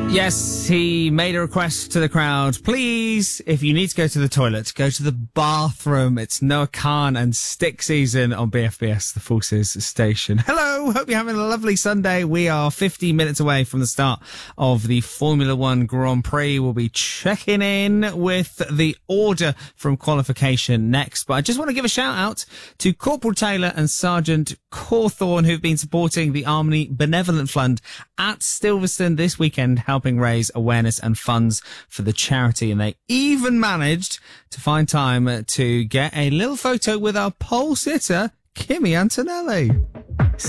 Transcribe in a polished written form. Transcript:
Yes, he made a request to the crowd. Please, if you need to go to the toilet, go to the bathroom. It's Noah Khan and Stick season on BFBS, the Forces station. Hello, hope you're having a lovely Sunday. We are 50 minutes away from the start of the Formula One Grand Prix. We'll be checking in with the order from qualification next. But I just want to give a shout out to Corporal Taylor and Sergeant Cawthorne, who've been supporting the Army Benevolent Fund at Silverstone this weekend, helping raise awareness and funds for the charity. And they even managed to find time to get a little photo with our pole sitter, Kimi Antonelli.